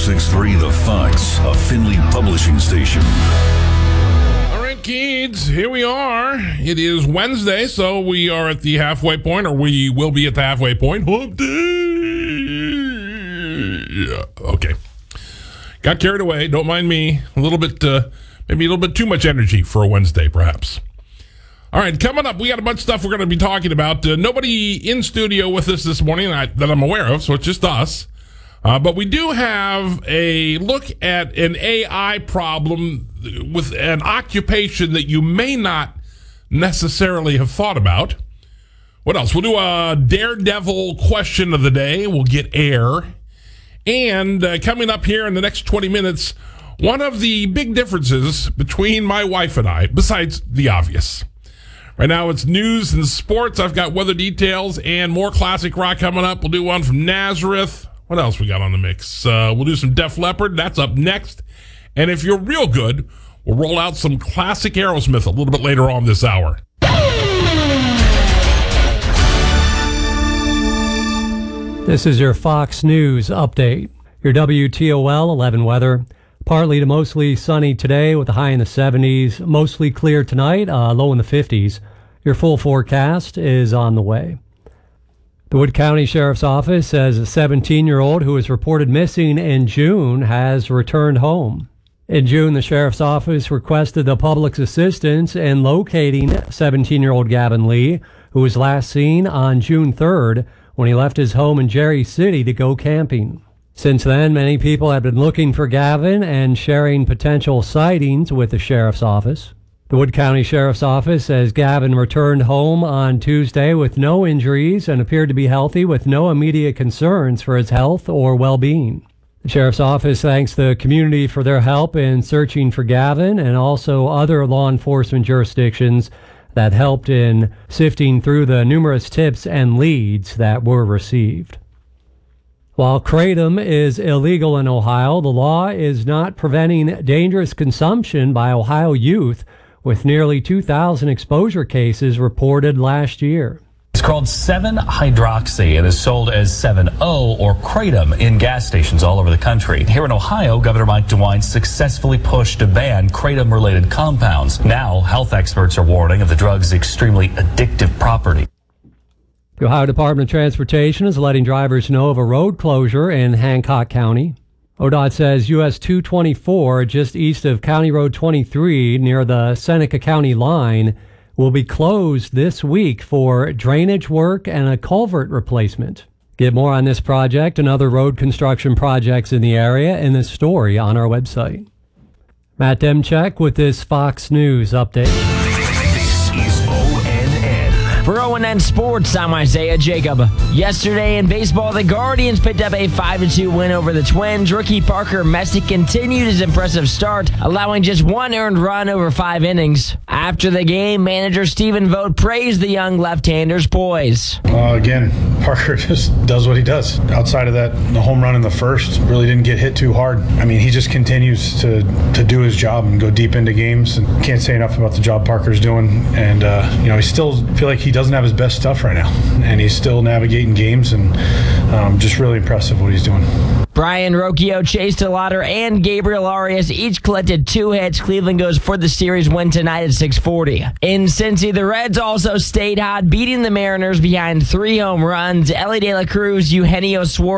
106.3 The Fox, a Findlay publishing station. All right, kids, here we are. It is Wednesday, so we are at the halfway point, or we will be at the halfway point. Hump day. Okay. Got carried away. Don't mind me. A little bit, maybe a little bit too much energy for a Wednesday, perhaps. All right, coming up, we got a bunch of stuff we're going to be talking about. Nobody in studio with us this morning that I'm aware of, so it's just us. But we do have a look at an AI problem with an occupation that you may not necessarily have thought about. What else? We'll do a daredevil question of the day. We'll get air. And coming up here in the next 20 minutes, one of the big differences between my wife and I, besides the obvious. Right now it's news and sports. I've got weather details and more classic rock coming up. We'll do one from Nazareth. What else we got on the mix? We'll do some Def Leppard. That's up next. And if you're real good, we'll roll out some classic Aerosmith a little bit later on this hour. This is your Fox News update. Your WTOL 11 weather. Partly to mostly sunny today with a high in the 70s. Mostly clear tonight, low in the 50s. Your full forecast is on the way. The Wood County Sheriff's Office says a 17-year-old who was reported missing in June has returned home. In June, the Sheriff's Office requested the public's assistance in locating 17-year-old Gavin Lee, who was last seen on June 3rd when he left his home in Jerry City to go camping. Since then, many people have been looking for Gavin and sharing potential sightings with the Sheriff's Office. The Wood County Sheriff's Office says Gavin returned home on Tuesday with no injuries and appeared to be healthy with no immediate concerns for his health or well-being. The Sheriff's Office thanks the community for their help in searching for Gavin and also other law enforcement jurisdictions that helped in sifting through the numerous tips and leads that were received. While kratom is illegal in Ohio, the law is not preventing dangerous consumption by Ohio youth, with nearly 2,000 exposure cases reported last year. It's called 7-hydroxy and is sold as 7-O or kratom in gas stations all over the country. Here in Ohio, Governor Mike DeWine successfully pushed to ban kratom-related compounds. Now, health experts are warning of the drug's extremely addictive property. The Ohio Department of Transportation is letting drivers know of a road closure in Hancock County. ODOT says US 224, just east of County Road 23 near the Seneca County line, will be closed this week for drainage work and a culvert replacement. Get more on this project and other road construction projects in the area in this story on our website. Matt Demchek with this Fox News update. This is ONN. For ONN Sports, I'm Isaiah Jacob. Yesterday in baseball, the Guardians picked up a 5-2 win over the Twins. Rookie Parker Messick continued his impressive start, allowing just one earned run over 5 innings. After the game, manager Stephen Vogt praised the young left-hander's poise. Again, Parker just does what he does. Outside of that, the home run in the first really didn't get hit too hard. I mean, he just continues to do his job and go deep into games. And can't say enough about the job Parker's doing. And, I still feel like he doesn't have his best stuff right now. And he's still navigating games and just really impressive what he's doing. Brian Rocchio, Chase DeLauder, and Gabriel Arias each collected 2 hits. Cleveland goes for the series win tonight at 6:40. In Cincy, the Reds also stayed hot, beating the Mariners behind 3 home runs. Ellie De La Cruz, Eugenio Suarez,